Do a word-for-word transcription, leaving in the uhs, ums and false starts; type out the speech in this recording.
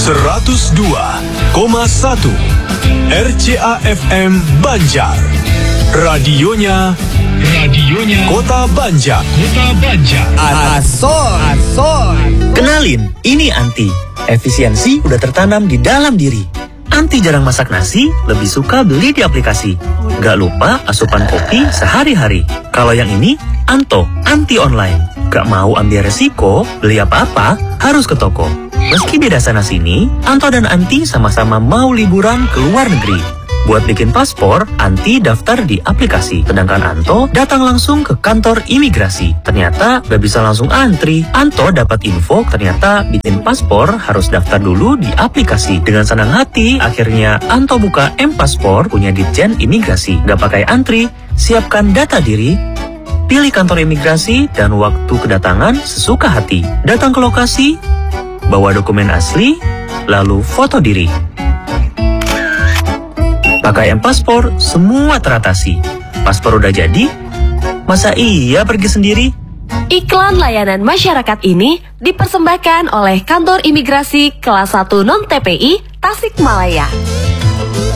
seratus dua koma satu R C A F M Banjar. Radionya Radionya Kota Banjar. Kota Banjar. Asoy, asoy. Kenalin, ini Anti. Efisiensi udah tertanam di dalam diri. Anti jarang masak nasi, lebih suka beli di aplikasi. Gak lupa asupan kopi sehari-hari. Kalau yang ini, Anto, anti online. Gak mau ambil resiko, beli apa-apa, harus ke toko. Meski beda sana-sini, Anto dan Anti sama-sama mau liburan ke luar negeri. Buat bikin paspor, Anti daftar di aplikasi. Sedangkan Anto datang langsung ke kantor imigrasi. Ternyata gak bisa langsung antri. Anto dapat info ternyata bikin paspor harus daftar dulu di aplikasi. Dengan senang hati, akhirnya Anto buka M-Paspor punya Ditjen Imigrasi. Gak pakai antri, siapkan data diri, pilih kantor imigrasi, dan waktu kedatangan sesuka hati. Datang ke lokasi, bawa dokumen asli, lalu foto diri. Pakai M-Paspor, semua teratasi. Paspor udah jadi, masa iya pergi sendiri? Iklan layanan masyarakat ini dipersembahkan oleh Kantor Imigrasi Kelas satu Non-T P I Tasikmalaya.